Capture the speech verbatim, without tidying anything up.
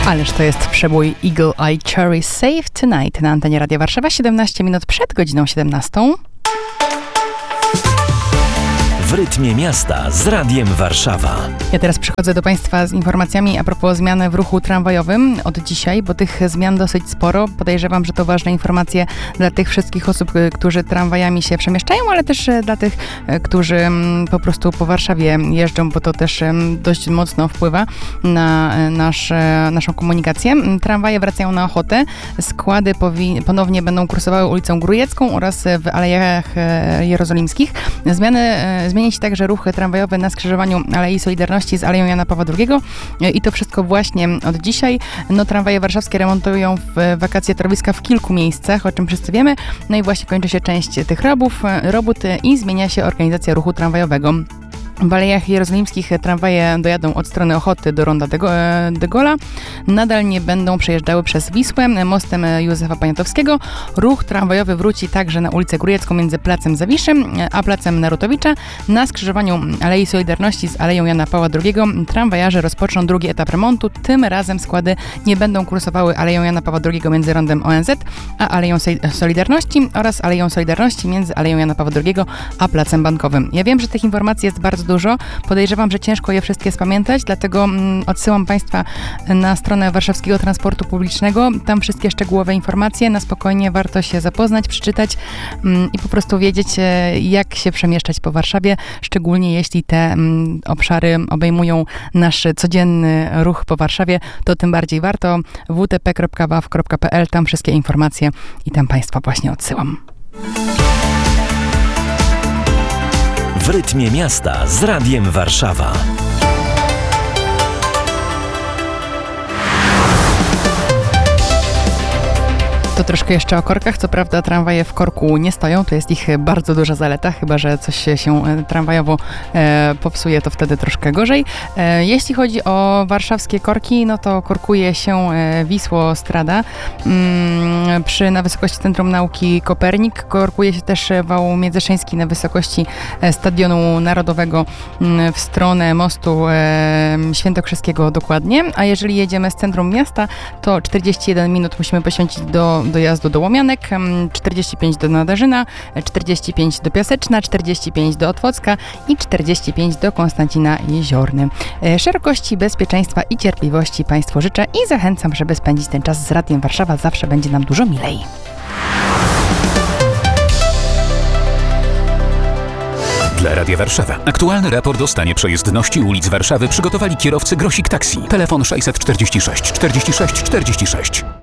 Ależ to jest przebój Eagle Eye Cherry Save Tonight na antenie Radia Warszawa, siedemnaście minut przed godziną siedemnastą. W rytmie miasta z Radiem Warszawa. Ja teraz przychodzę do Państwa z informacjami a propos zmian w ruchu tramwajowym od dzisiaj, bo tych zmian dosyć sporo. Podejrzewam, że to ważne informacje dla tych wszystkich osób, którzy tramwajami się przemieszczają, ale też dla tych, którzy po prostu po Warszawie jeżdżą, bo to też dość mocno wpływa na nasz, naszą komunikację. Tramwaje wracają na Ochotę. Składy powi- ponownie będą kursowały ulicą Grójecką oraz w Alejach Jerozolimskich. Zmiany Zmieni się także ruch tramwajowy na skrzyżowaniu Alei Solidarności z Aleją Jana Pawła drugiego i to wszystko właśnie od dzisiaj. No, tramwaje warszawskie remontują w wakacje torowiska w kilku miejscach, o czym wszyscy wiemy. No i właśnie kończy się część tych robów, robót i zmienia się organizacja ruchu tramwajowego. W Alejach Jerozolimskich tramwaje dojadą od strony Ochoty do ronda de, Go- de Gola. Nadal nie będą przejeżdżały przez Wisłę, mostem Józefa Poniatowskiego. Ruch tramwajowy wróci także na ulicę Grójecką między Placem Zawiszy a Placem Narutowicza. Na skrzyżowaniu Alei Solidarności z Aleją Jana Pawła drugiego tramwajarze rozpoczną drugi etap remontu. Tym razem składy nie będą kursowały Aleją Jana Pawła drugiego między rondem O N Z a Aleją Solidarności oraz Aleją Solidarności między Aleją Jana Pawła drugiego a Placem Bankowym. Ja wiem, że tych informacji jest bardzo dużo. Podejrzewam, że ciężko je wszystkie spamiętać, dlatego mm, odsyłam Państwa na stronę Warszawskiego Transportu Publicznego. Tam wszystkie szczegółowe informacje. Na spokojnie warto się zapoznać, przeczytać mm, i po prostu wiedzieć, e, jak się przemieszczać po Warszawie, szczególnie jeśli te mm, obszary obejmują nasz codzienny ruch po Warszawie, to tym bardziej warto. w t p kropka w a w kropka p l, tam wszystkie informacje i tam Państwa właśnie odsyłam. W rytmie miasta z Radiem Warszawa. To troszkę jeszcze o korkach. Co prawda tramwaje w korku nie stoją, to jest ich bardzo duża zaleta, chyba że coś się tramwajowo e, popsuje, to wtedy troszkę gorzej. E, jeśli chodzi o warszawskie korki, no to korkuje się e, Wisło-Strada mm, przy, na wysokości Centrum Nauki Kopernik. Korkuje się też wał Międzyszyński na wysokości e, Stadionu Narodowego m, w stronę mostu e, Świętokrzyskiego dokładnie. A jeżeli jedziemy z centrum miasta, to czterdzieści jeden minut musimy poświęcić do dojazdu do Łomianek, czterdzieści pięć do Nadarzyna, czterdzieści pięć do Piaseczna, czterdzieści pięć do Otwocka i czterdzieści pięć do Konstancina Jeziorny. Szerokości, bezpieczeństwa i cierpliwości Państwu życzę i zachęcam, żeby spędzić ten czas z Radiem Warszawa. Zawsze będzie nam dużo milej. Dla Radia Warszawa. Aktualny raport o stanie przejezdności ulic Warszawy przygotowali kierowcy Grosik Taxi. Telefon sześćset czterdzieści sześć czterdzieści sześć czterdzieści sześć.